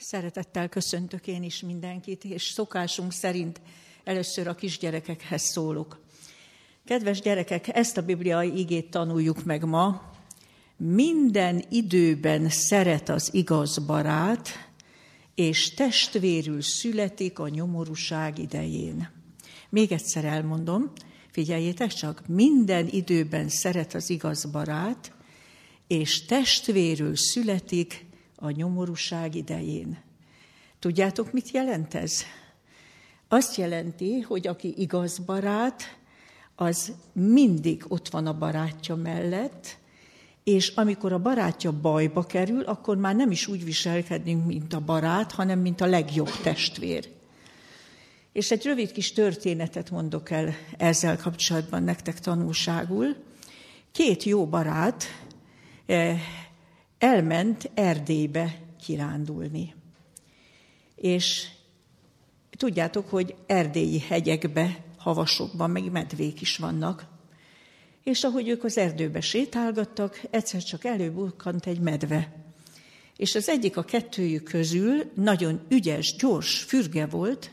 Szeretettel köszöntök én is mindenkit, és szokásunk szerint először a kisgyerekekhez szólok. Kedves gyerekek, ezt a bibliai igét tanuljuk meg ma. Minden időben szeret az igaz barát, és testvérül születik a nyomorúság idején. Még egyszer elmondom, figyeljétek csak, minden időben szeret az igaz barát, és testvérül születik a nyomorúság idején. Tudjátok, mit jelent ez? Azt jelenti, hogy aki igaz barát, az mindig ott van a barátja mellett, és amikor a barátja bajba kerül, akkor már nem is úgy viselkedünk, mint a barát, hanem mint a legjobb testvér. És egy rövid kis történetet mondok el ezzel kapcsolatban nektek tanulságul. 2 jó barát elment Erdélybe kirándulni. És tudjátok, hogy erdélyi hegyekbe, havasokban, meg medvék is vannak. És ahogy ők az erdőbe sétálgattak, egyszer csak előbukkant egy medve. És az egyik a kettőjük közül nagyon ügyes, gyors, fürge volt,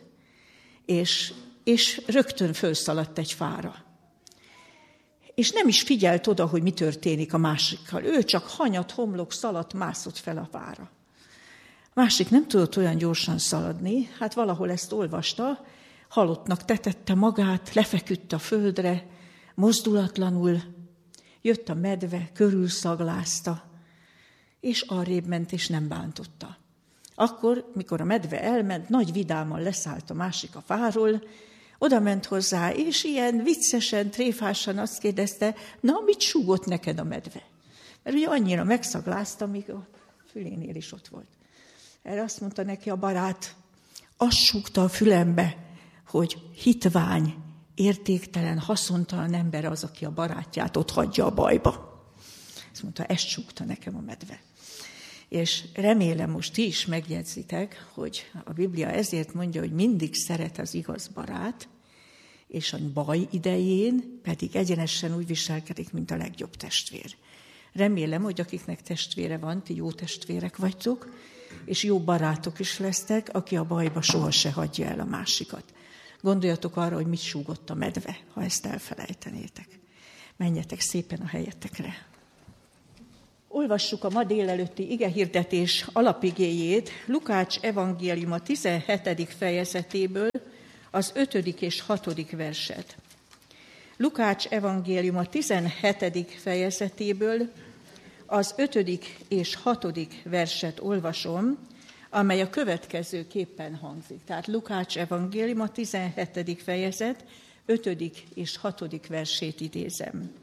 és rögtön fölszaladt egy fára. És nem is figyelt oda, hogy mi történik a másikkal. Ő csak hanyat, homlok, szaladt, mászott fel a fára. A másik nem tudott olyan gyorsan szaladni, hát valahol ezt olvasta, halottnak tetette magát, lefeküdt a földre, mozdulatlanul, jött a medve, körülszaglázta, és arrébb ment, és nem bántotta. Akkor, mikor a medve elment, nagy vidáman leszállt a másik a fáról, oda ment hozzá, és ilyen viccesen, tréfásan azt kérdezte, na, mit súgott neked a medve? Mert ugye annyira megszaglázta, míg a fülénél is ott volt. Erre azt mondta neki a barát, azt súgta a fülembe, hogy hitvány, értéktelen, haszontalan ember az, aki a barátját ott hagyja a bajba. Azt mondta, ezt súgta nekem a medve. És remélem most ti is megjegyzitek, hogy a Biblia ezért mondja, hogy mindig szeret az igaz barát, és a baj idején pedig egyenesen úgy viselkedik, mint a legjobb testvér. Remélem, hogy akiknek testvére van, ti jó testvérek vagytok, és jó barátok is lesztek, aki a bajba soha se hagyja el a másikat. Gondoljatok arra, hogy mit súgott a medve, ha ezt elfelejtenétek. Menjetek szépen a helyetekre. Olvassuk a ma délelőtti igehirdetés alapigéjét, Lukács evangéliuma 17. fejezetéből, az 5. és 6. verset. Lukács evangéliuma 17. fejezetéből, az 5. és 6. verset olvasom, amely a következőképpen hangzik. Tehát Lukács evangéliuma 17. fejezet, 5. és 6. versét idézem.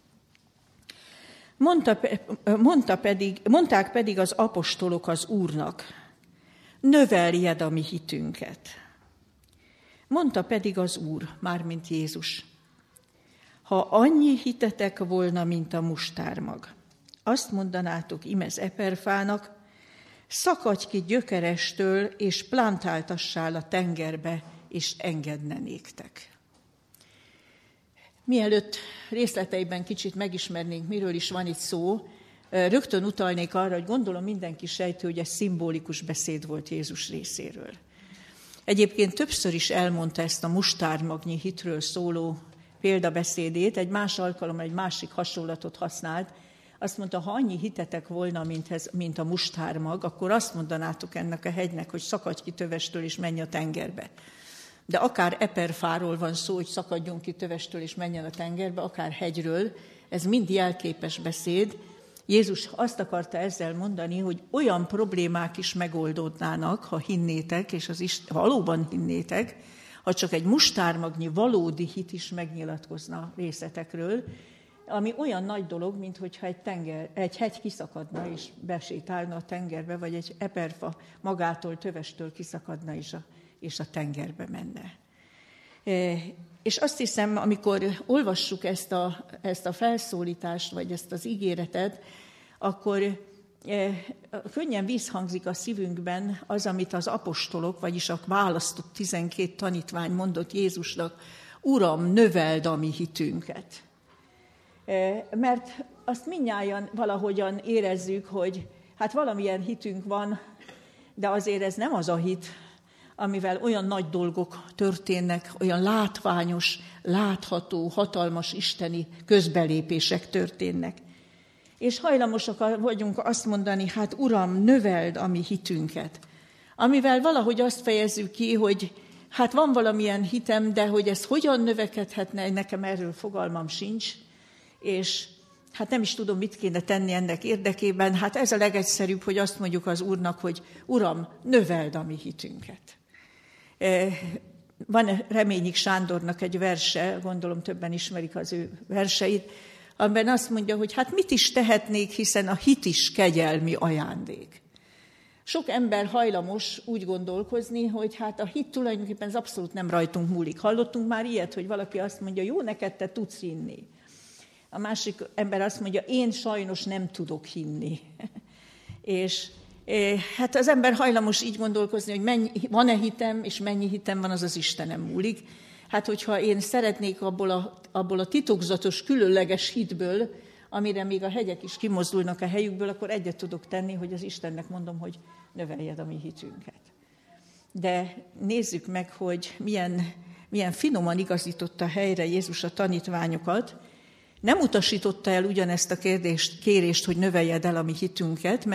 Mondták pedig az apostolok az Úrnak, növeljed a mi hitünket. Mondta pedig az Úr, mármint Jézus, ha annyi hitetek volna, mint a mustármag, azt mondanátok imez eperfának, szakadj ki gyökerestől, és plantáltassál a tengerbe, és engedne néktek. Mielőtt részleteiben kicsit megismernénk, miről is van itt szó, rögtön utalnék arra, hogy gondolom mindenki sejtő, hogy ez szimbolikus beszéd volt Jézus részéről. Egyébként többször is elmondta ezt a mustármagnyi hitről szóló példabeszédét, egy más alkalommal egy másik hasonlatot használt. Azt mondta, ha annyi hitetek volna, mint a mustármag, akkor azt mondanátok ennek a hegynek, hogy szakadj ki tövestől és menj a tengerbe. De akár eperfáról van szó, hogy szakadjon ki tövestől és menjen a tengerbe, akár hegyről, ez mind jelképes beszéd. Jézus azt akarta ezzel mondani, hogy olyan problémák is megoldódnának, ha hinnétek, és ha valóban hinnétek, ha csak egy mustármagnyi valódi hit is megnyilatkozna részletekről, ami olyan nagy dolog, mint hogyha egy hegy kiszakadna és besétálna a tengerbe, vagy egy eperfa magától, tövestől kiszakadna és a tengerbe menne. És azt hiszem, amikor olvassuk ezt a felszólítást, vagy ezt az ígéretet, akkor könnyen visszhangzik a szívünkben az, amit az apostolok, vagyis a választott 12 tanítvány mondott Jézusnak, Uram, növeld a mi hitünket. Mert azt mindnyájan valahogyan érezzük, hogy hát valamilyen hitünk van, de azért ez nem az a hit, amivel olyan nagy dolgok történnek, olyan látványos, látható, hatalmas isteni közbelépések történnek. És hajlamosak vagyunk azt mondani, hát Uram, növeld a mi hitünket. Amivel valahogy azt fejezzük ki, hogy hát van valamilyen hitem, de hogy ez hogyan növekedhetne, nekem erről fogalmam sincs, és hát nem is tudom, mit kéne tenni ennek érdekében. Hát ez a legegyszerűbb, hogy azt mondjuk az Úrnak, hogy Uram, növeld a mi hitünket. Van Reményik Sándornak egy verse, gondolom többen ismerik az ő verseit, amiben azt mondja, hogy hát mit is tehetnék, hiszen a hit is kegyelmi ajándék. Sok ember hajlamos úgy gondolkozni, hogy hát a hit tulajdonképpen ez abszolút nem rajtunk múlik. Hallottunk már ilyet, hogy valaki azt mondja, jó, neked te tudsz hinni. A másik ember azt mondja, én sajnos nem tudok hinni. És hát az ember hajlamos így gondolkozni, hogy van-e hitem, és mennyi hitem van, az az Istenem múlik. Hát hogyha én szeretnék abból a titokzatos, különleges hitből, amire még a hegyek is kimozdulnak a helyükből, akkor egyet tudok tenni, hogy az Istennek mondom, hogy növeljed a mi hitünket. De nézzük meg, hogy milyen finoman igazította helyre Jézus a tanítványokat. Nem utasította el ugyanezt a kérést, hogy növeljed a mi hitünket,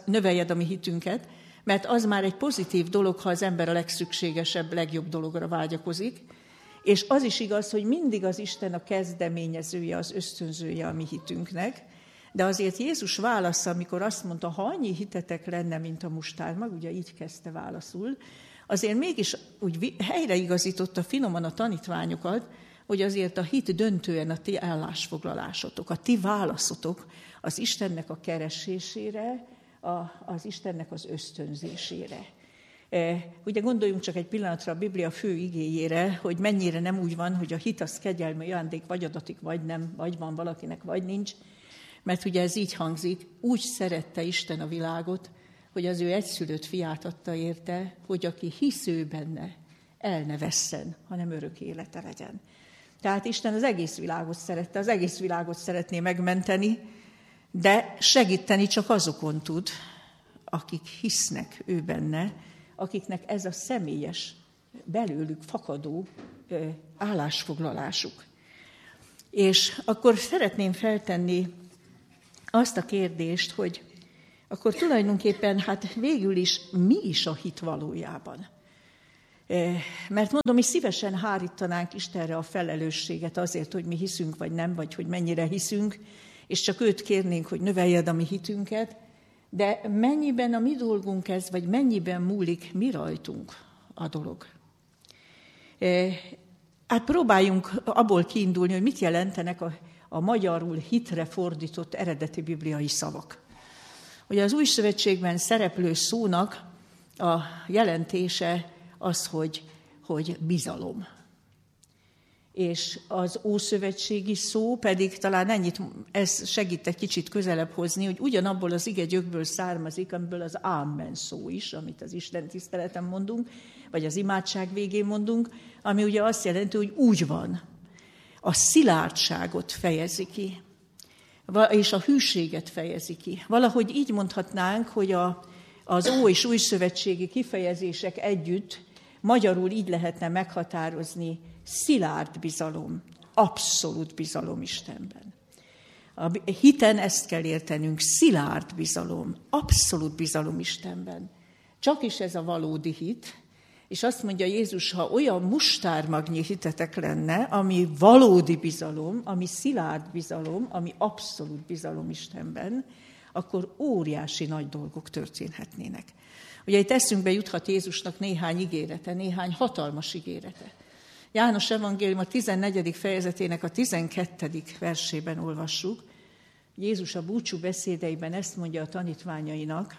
mert az már egy pozitív dolog, ha az ember a legszükségesebb, legjobb dologra vágyakozik. És az is igaz, hogy mindig az Isten a kezdeményezője, az ösztönzője a mi hitünknek, de azért Jézus válasza, amikor azt mondta, ha annyi hitetek lenne, mint a mustármag, ugye így kezdte válaszul, azért mégis úgy helyreigazította finoman a tanítványokat, hogy azért a hit döntően a ti állásfoglalásotok, a ti válaszotok az Istennek a keresésére, az Istennek az ösztönzésére. Ugye gondoljunk csak egy pillanatra a Biblia fő igéjére, hogy mennyire nem úgy van, hogy a hit az kegyelmi ajándék, vagy adatik, vagy nem, vagy van valakinek, vagy nincs. Mert ugye ez így hangzik, úgy szerette Isten a világot, hogy az ő egyszülött fiát adta érte, hogy aki hisz ő benne, el ne vesszen, hanem örök élete legyen. Tehát Isten az egész világot szerette, az egész világot szeretné megmenteni, de segíteni csak azokon tud, akik hisznek ő benne, akiknek ez a személyes, belőlük fakadó állásfoglalásuk. És akkor szeretném feltenni azt a kérdést, hogy akkor tulajdonképpen hát végül is mi is a hit valójában? Mert mondom, mi szívesen hárítanánk Istenre a felelősséget azért, hogy mi hiszünk, vagy nem, vagy hogy mennyire hiszünk, és csak őt kérnénk, hogy növeljed a mi hitünket, de mennyiben a mi dolgunk ez, vagy mennyiben múlik mi rajtunk a dolog? Hát próbáljunk abból kiindulni, hogy mit jelentenek a magyarul hitre fordított eredeti bibliai szavak. Ugye az Új Szövetségben szereplő szónak a jelentése az, hogy bizalom. És az ószövetségi szó pedig talán ennyit, ez segít egy kicsit közelebb hozni, hogy ugyanabból az igegyökből származik, amiből az ámen szó is, amit az Isten tiszteleten mondunk, vagy az imádság végén mondunk, ami ugye azt jelenti, hogy úgy van. A szilárdságot fejezi ki, és a hűséget fejezi ki. Valahogy így mondhatnánk, hogy az ó- és újszövetségi kifejezések együtt magyarul így lehetne meghatározni: szilárd bizalom, abszolút bizalom Istenben. A hiten ezt kell értenünk, szilárd bizalom, abszolút bizalom Istenben. Csak is ez a valódi hit, és azt mondja Jézus, ha olyan mustármagnyi hitetek lenne, ami valódi bizalom, ami szilárd bizalom, ami abszolút bizalom Istenben, akkor óriási nagy dolgok történhetnének. Ugye itt eszünkbe juthat Jézusnak néhány ígérete, néhány hatalmas ígérete. János evangélium a 14. fejezetének a 12. versében olvassuk. Jézus a búcsú beszédeiben ezt mondja a tanítványainak: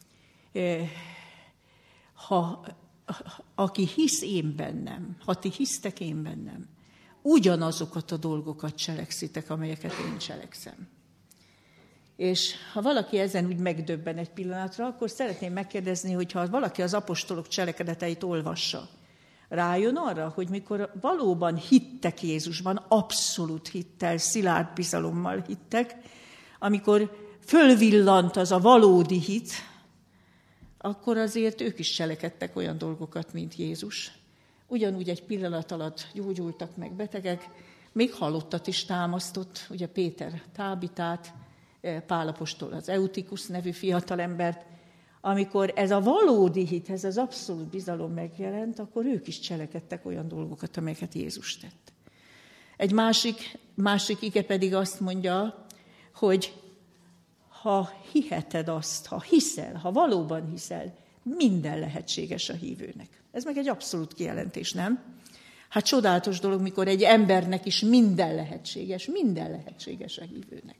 aki hisz én bennem, ha ti hisztek én bennem, ugyanazokat a dolgokat cselekszitek, amelyeket én cselekszem. És ha valaki ezen úgy megdöbben egy pillanatra, akkor szeretném megkérdezni, hogy ha valaki az apostolok cselekedeteit olvassa, rájön arra, hogy mikor valóban hittek Jézusban, abszolút hittel, szilárd bizalommal hittek, amikor fölvillant az a valódi hit, akkor azért ők is cselekedtek olyan dolgokat, mint Jézus. Ugyanúgy egy pillanat alatt gyógyultak meg betegek, még halottat is támasztott, ugye Péter Tábitát, Pál apostol az Eutikus nevű fiatalembert. Amikor ez a valódi hit, ez az abszolút bizalom megjelent, akkor ők is cselekedtek olyan dolgokat, amelyeket Jézus tett. Egy másik ige pedig azt mondja, hogy ha hiheted azt, ha hiszel, ha valóban hiszel, minden lehetséges a hívőnek. Ez meg egy abszolút kijelentés, nem? Hát csodálatos dolog, mikor egy embernek is minden lehetséges a hívőnek.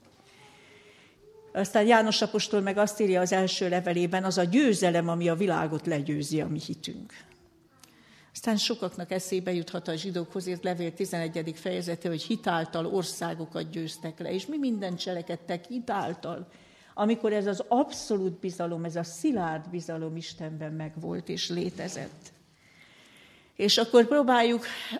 Aztán János apostol meg azt írja az első levelében, az a győzelem, ami a világot legyőzi, a mi hitünk. Aztán sokaknak eszébe juthat a zsidókhoz írt levél 11. fejezete, hogy hitáltal országokat győztek le, és mi mindent cselekedtek hitáltal, amikor ez az abszolút bizalom, ez a szilárd bizalom Istenben megvolt és létezett. És akkor próbáljuk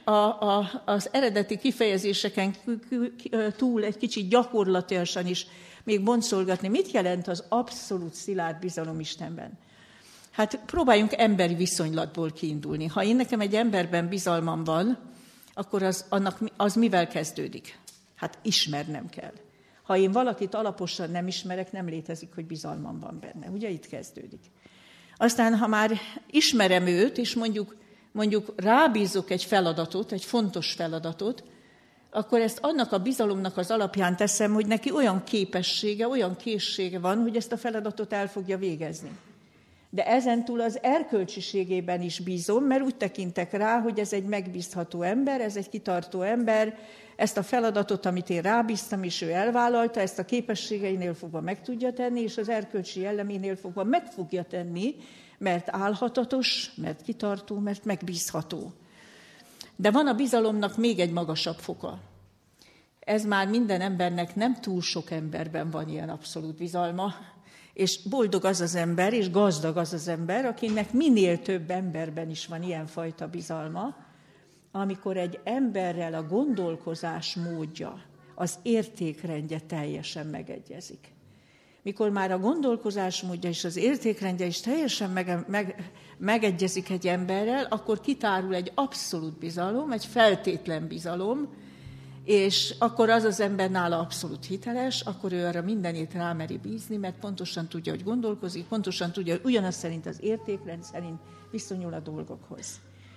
az eredeti kifejezéseken túl egy kicsit gyakorlatilasan is még boncolgatni, mit jelent az abszolút szilárd bizalom Istenben. Hát próbáljunk emberi viszonylatból kiindulni. Ha én nekem egy emberben bizalmam van, akkor az mivel kezdődik? Hát ismernem kell. Ha én valakit alaposan nem ismerek, nem létezik, hogy bizalmam van benne. Ugye itt kezdődik. Aztán, ha már ismerem őt, és mondjuk rábízok egy feladatot, egy fontos feladatot, akkor ezt annak a bizalomnak az alapján teszem, hogy neki olyan képessége, olyan készsége van, hogy ezt a feladatot el fogja végezni. De ezentúl az erkölcsiségében is bízom, mert úgy tekintek rá, hogy ez egy megbízható ember, ez egy kitartó ember, ezt a feladatot, amit én rábíztam, és ő elvállalta, ezt a képességeinél fogva meg tudja tenni, és az erkölcsi jelleménél fogva meg fogja tenni, mert álhatatos, mert kitartó, mert megbízható. De van a bizalomnak még egy magasabb foka. Ez már minden embernek, nem túl sok emberben van ilyen abszolút bizalma, és boldog az az ember, és gazdag az az ember, akinek minél több emberben is van ilyenfajta bizalma, amikor egy emberrel a gondolkozás módja, az értékrendje teljesen megegyezik. Mikor már a gondolkozás módja és az értékrendje is teljesen megegyezik egy emberrel, akkor kitárul egy abszolút bizalom, egy feltétlen bizalom, és akkor az az ember nála abszolút hiteles, akkor ő arra mindenét rámeri bízni, mert pontosan tudja, hogy gondolkozik, pontosan tudja, hogy ugyanaz szerint az értékrend szerint viszonyul a dolgokhoz.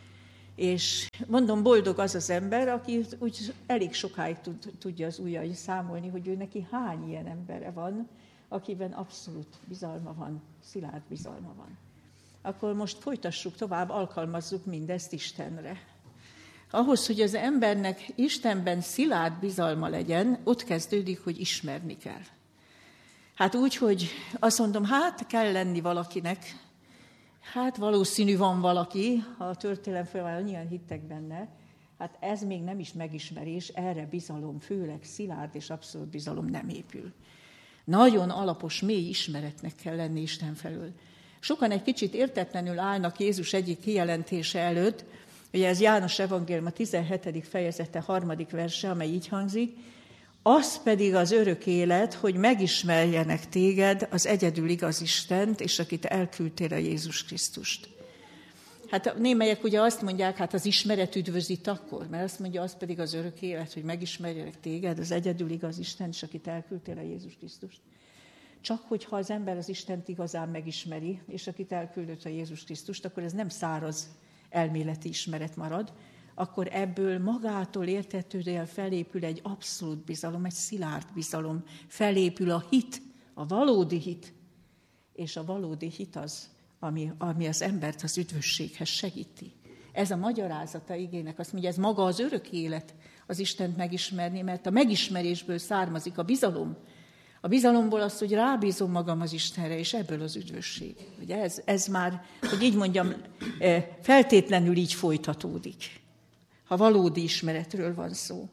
És mondom, boldog az az ember, aki úgy elég sokáig tudja az ujjain számolni, hogy ő neki hány ilyen embere van, akiben abszolút bizalma van, szilárd bizalma van. Akkor most folytassuk tovább, alkalmazzuk mindezt Istenre. Ahhoz, hogy az embernek Istenben szilárd bizalma legyen, ott kezdődik, hogy ismerni kell. Hát úgy, hogy azt mondom, hát kell lenni valakinek, hát valószínű van valaki, ha a történelem folyamán annyian hittek benne, hát ez még nem is megismerés, erre bizalom, főleg szilárd és abszolút bizalom nem épül. Nagyon alapos, mély ismeretnek kell lenni Isten felől. Sokan egy kicsit értetlenül állnak Jézus egyik kijelentése előtt, ugye ez János evangélium a 17. fejezete 3. verse, amely így hangzik, az pedig az örök élet, hogy megismerjenek téged, az egyedül igaz Istent, és akit elküldtél, a Jézus Krisztust. Hát némelyek ugye azt mondják, hát az ismeret üdvözít akkor, mert azt mondja, az pedig az örök élet, hogy megismerjenek téged, az egyedül igaz Istent, és akit elküldtél, a Jézus Krisztust. Csak hogyha az ember az Istent igazán megismeri, és akit elküldött, a Jézus Krisztust, akkor ez nem száraz elméleti ismeret marad, akkor ebből magától értetődően felépül egy abszolút bizalom, egy szilárd bizalom, felépül a hit, a valódi hit, és a valódi hit az, ami az embert az üdvösséghez segíti. Ez a magyarázata igének, azt mondja, ez maga az örök élet az Istent megismerni, mert a megismerésből származik a bizalom. A bizalomból az, hogy rábízom magam az Istenre, és ebből az üdvösség. Ugye ez már, hogy így mondjam, feltétlenül így folytatódik, ha valódi ismeretről van szó.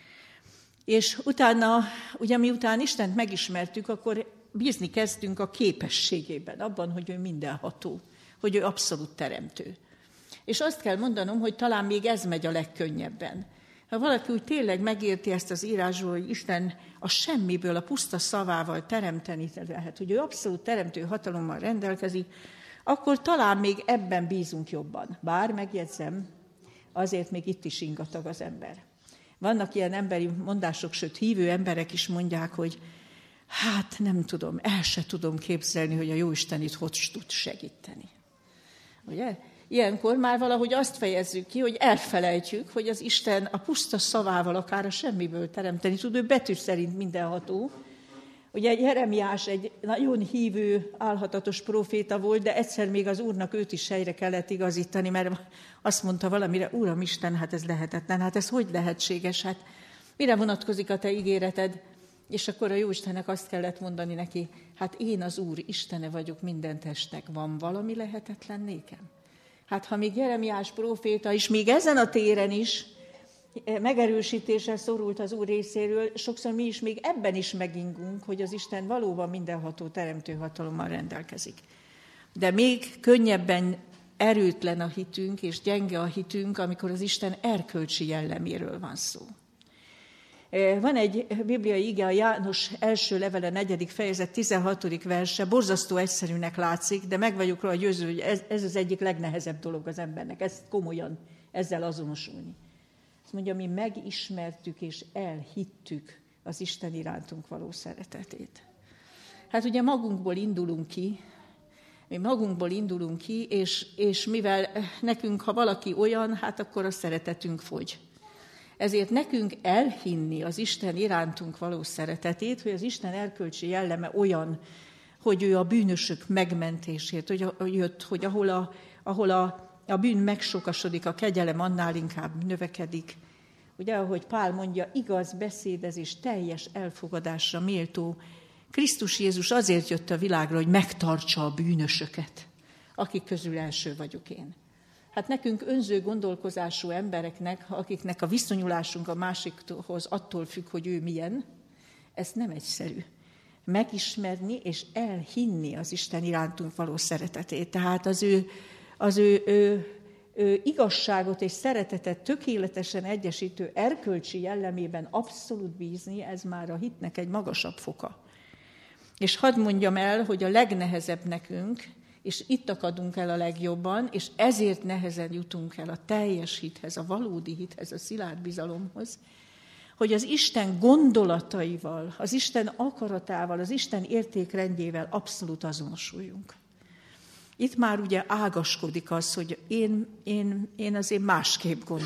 És utána, ugye miután Istent megismertük, akkor bízni kezdünk a képességében, abban, hogy ő mindenható, hogy ő abszolút teremtő. És azt kell mondanom, hogy talán még ez megy a legkönnyebben. Ha valaki úgy tényleg megérti ezt az írásból, hogy Isten a semmiből, a puszta szavával teremteni lehet, hogy ő abszolút teremtő hatalommal rendelkezik, akkor talán még ebben bízunk jobban. Bár, megjegyzem, azért még itt is ingatag az ember. Vannak ilyen emberi mondások, sőt hívő emberek is mondják, hogy hát nem tudom, el se tudom képzelni, hogy a Jóisten itt hogy tud segíteni. Ugye? Ilyenkor már valahogy azt fejezzük ki, hogy elfelejtjük, hogy az Isten a puszta szavával akár a semmiből teremteni tud, ő betű szerint mindenható. Ugye Jeremiás egy nagyon hívő, álhatatos próféta volt, de egyszer még az Úrnak őt is helyre kellett igazítani, mert azt mondta valamire, Uram Isten, hát ez lehetetlen, hát ez hogy lehetséges, hát mire vonatkozik a te ígéreted? És akkor a Jóistennek azt kellett mondani neki, hát én az Úr Istene vagyok minden testnek, van valami lehetetlen nékem? Hát ha még Jeremiás próféta is, még ezen a téren is megerősítésre szorult az Úr részéről, sokszor mi is még ebben is megingunk, hogy az Isten valóban mindenható teremtő hatalommal rendelkezik. De még könnyebben erőtlen a hitünk és gyenge a hitünk, amikor az Isten erkölcsi jelleméről van szó. Van egy bibliai ige, a János első levele 4. fejezet 16. verse, borzasztó egyszerűnek látszik, de meg vagyok róla győző, hogy ez az egyik legnehezebb dolog az embernek, ezt komolyan ezzel azonosulni. Azt mondja, mi megismertük és elhittük az Isten irántunk való szeretetét. Hát ugye magunkból indulunk ki, és mivel nekünk, ha valaki olyan, hát akkor a szeretetünk fogy. Ezért nekünk elhinni az Isten irántunk való szeretetét, hogy az Isten erkölcsi jelleme olyan, hogy ő a bűnösök megmentésért, hogy ahol a bűn megsokasodik, a kegyelem annál inkább növekedik. Ugye, ahogy Pál mondja, igaz beszédezés, teljes elfogadásra méltó. Krisztus Jézus azért jött a világra, hogy megtartsa a bűnösöket, akik közül első vagyok én. Hát nekünk önző gondolkozású embereknek, akiknek a viszonyulásunk a másikhoz attól függ, hogy ő milyen, ez nem egyszerű. Megismerni és elhinni az Isten irántunk való szeretetét. Tehát az ő igazságot és szeretetet tökéletesen egyesítő erkölcsi jellemében abszolút bízni, ez már a hitnek egy magasabb foka. És hadd mondjam el, hogy a legnehezebb nekünk, és itt akadunk el a legjobban, és ezért nehezen jutunk el a teljes hithez, a valódi hithez, a szilárd bizalomhoz, hogy az Isten gondolataival, az Isten akaratával, az Isten értékrendjével abszolút azonosuljunk. Itt már ugye ágaskodik az, hogy én azért másképp gondolom.